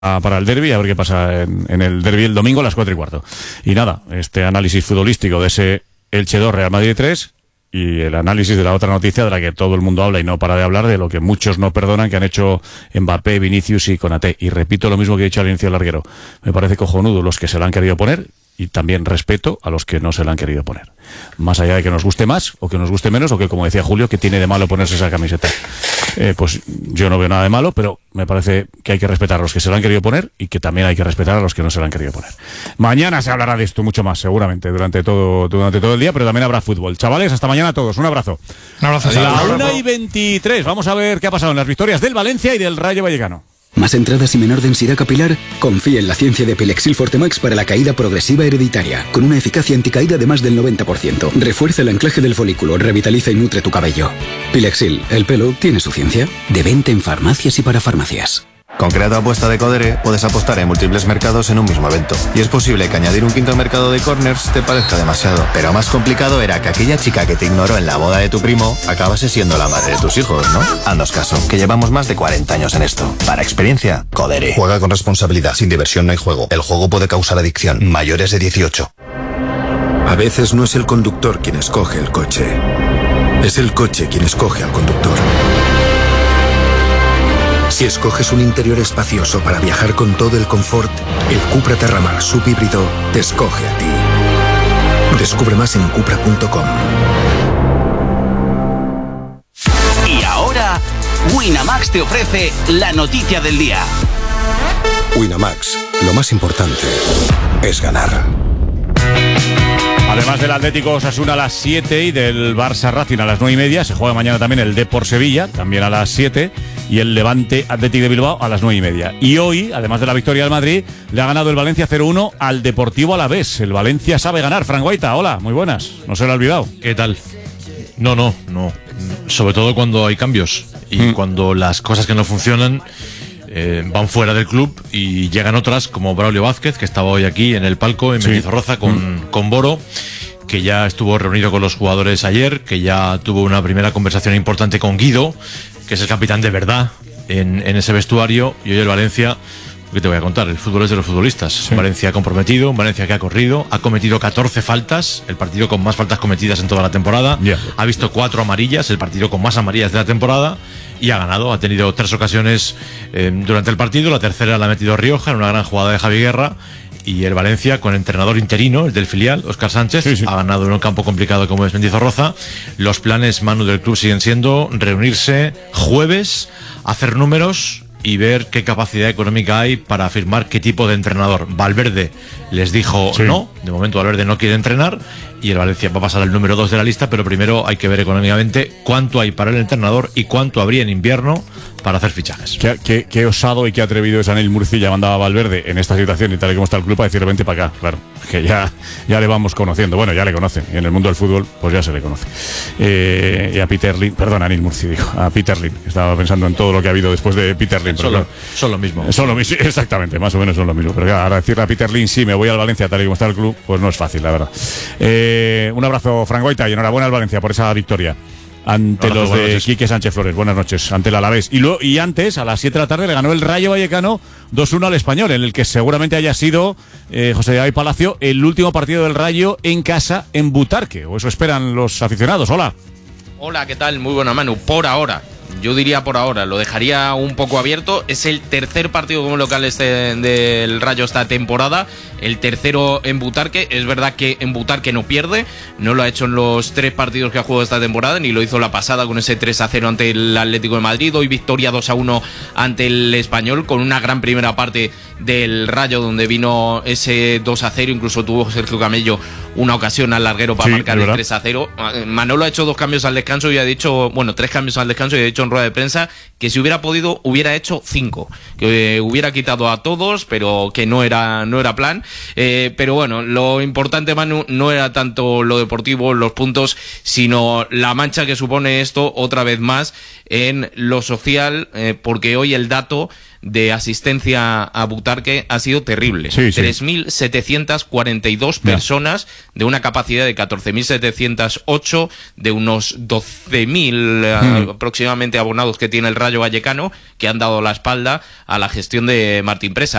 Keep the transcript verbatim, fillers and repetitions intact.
para el derbi, a ver qué pasa en, en el derbi el domingo a las cuatro y cuarto. Y nada, este análisis futbolístico de ese Elche dos, Real Madrid tres, y el análisis de la otra noticia de la que todo el mundo habla y no para de hablar, de lo que muchos no perdonan, que han hecho Mbappé, Vinicius y Konaté. Y repito lo mismo que he dicho al inicio del larguero, me parece cojonudo los que se la han querido poner, y también respeto a los que no se la han querido poner. Más allá de que nos guste más o que nos guste menos, o que, como decía Julio, que tiene de malo ponerse esa camiseta. Eh, pues yo no veo nada de malo, pero me parece que hay que respetar a los que se la han querido poner y que también hay que respetar a los que no se la han querido poner. Mañana se hablará de esto mucho más, seguramente, durante todo, durante todo el día, pero también habrá fútbol. Chavales, hasta mañana a todos. Un abrazo. Un abrazo. A la una y veintitrés. Vamos a ver qué ha pasado en las victorias del Valencia y del Rayo Vallecano. ¿Más entradas y menor densidad capilar? Confía en la ciencia de Pilexil Fortemax para la caída progresiva hereditaria, con una eficacia anticaída de más del noventa por ciento. Refuerza el anclaje del folículo, revitaliza y nutre tu cabello. Pilexil, el pelo tiene su ciencia. De venta en farmacias y para farmacias. Con Creato Apuesta de Codere puedes apostar en múltiples mercados en un mismo evento. Y es posible que añadir un quinto mercado de corners te parezca demasiado. Pero más complicado era que aquella chica que te ignoró en la boda de tu primo acabase siendo la madre de tus hijos, ¿no? Haznos caso, que llevamos más de cuarenta años en esto. Para experiencia, Codere. Juega con responsabilidad. Sin diversión no hay juego. El juego puede causar adicción. Mayores de dieciocho. A veces no es el conductor quien escoge el coche. Es el coche quien escoge al conductor. Si escoges un interior espacioso para viajar con todo el confort, el Cupra Terramar subhíbrido te escoge a ti. Descubre más en cupra punto com. Y ahora, Winamax te ofrece la noticia del día. Winamax, lo más importante es ganar. Además del Atlético Osasuna a las siete y del Barça Racing a las nueve y media, se juega mañana también el Depor Sevilla, también a las siete, y el Levante Athletic de Bilbao a las nueve y media. Y hoy, además de la victoria del Madrid, le ha ganado el Valencia cero uno al Deportivo Alavés. El Valencia sabe ganar. Fran Guaita, hola, muy buenas. No se lo ha olvidado. ¿Qué tal? No, no, no. Sobre todo cuando hay cambios y mm. cuando las cosas que no funcionan eh, van fuera del club y llegan otras, como Braulio Vázquez, que estaba hoy aquí en el palco en sí. Mendizorroza con, mm. con Boro, que ya estuvo reunido con los jugadores ayer, que ya tuvo una primera conversación importante con Guido, que es el capitán de verdad en, en ese vestuario. Y hoy el Valencia, ¿qué te voy a contar? El fútbol es de los futbolistas. Sí. Un Valencia comprometido, un Valencia que ha corrido, ha cometido catorce faltas, el partido con más faltas cometidas en toda la temporada. Yeah. Ha visto cuatro amarillas, el partido con más amarillas de la temporada, y ha ganado. Ha tenido tres ocasiones eh, durante el partido, la tercera la ha metido Rioja en una gran jugada de Javi Guerra. Y el Valencia, con entrenador interino, el del filial, Óscar Sánchez, sí, sí. ha ganado en un campo complicado como es Mendizorroza. Los planes, Manu, del club siguen siendo reunirse jueves, hacer números y ver qué capacidad económica hay para afirmar qué tipo de entrenador. Valverde les dijo sí. no, de momento Valverde no quiere entrenar, y el Valencia va a pasar al número dos de la lista, pero primero hay que ver económicamente cuánto hay para el entrenador y cuánto habría en invierno para hacer fichajes. Qué, qué, qué osado y qué atrevido es Anel Murcia, mandaba a Valverde en esta situación y tal y como está el club a decir vente para acá, claro, que ya, ya le vamos conociendo, bueno, ya le conocen, y en el mundo del fútbol pues ya se le conoce. Eh, y a Peter Lim, perdón, Anel Murcia dijo, a Peter Lim, estaba pensando en todo lo que ha habido después de Peter Lim. Son, lo, son lo mismo. Son lo mismo, exactamente, más o menos son lo mismo, pero claro, ahora decirle a Peter Lim, sí, me voy al Valencia tal y como está el club, pues no es fácil, la verdad. Eh, un abrazo, Fran Guaita, y enhorabuena al Valencia por esa victoria ante Hola, los de Quique Sánchez Flores. Buenas noches, ante el Alavés. Y, luego, y antes, a las siete de la tarde, le ganó el Rayo Vallecano dos uno al Español, en el que seguramente haya sido eh, José David Palacio el último partido del Rayo en casa en Butarque, o eso esperan los aficionados. Hola. Hola, ¿qué tal? Muy buena, Manu. Por ahora, yo diría por ahora, lo dejaría un poco abierto. Es el tercer partido como local este del Rayo esta temporada, el tercero en Butarque. Es verdad que en Butarque no pierde, no lo ha hecho en los tres partidos que ha jugado esta temporada, ni lo hizo la pasada con ese tres a cero ante el Atlético de Madrid. Hoy victoria dos a uno ante el Español, con una gran primera parte del Rayo donde vino ese dos a cero, incluso tuvo Sergio Camello una ocasión al larguero para sí, marcar el tres a cero. Manolo ha hecho dos cambios al descanso y ha dicho, bueno, tres cambios al descanso y ha dicho en rueda de prensa que si hubiera podido hubiera hecho cinco, que eh, hubiera quitado a todos, pero que no era no era plan. Eh, pero bueno, lo importante, Manu, no era tanto lo deportivo, los puntos, sino la mancha que supone esto otra vez más en lo social, eh, porque hoy el dato de asistencia a Butarque ha sido terrible. Sí, sí. tres mil setecientas cuarenta y dos personas de una capacidad de catorce mil setecientos ocho, de unos doce mil Hmm. aproximadamente abonados que tiene el Rayo Vallecano, que han dado la espalda a la gestión de Martín Presa.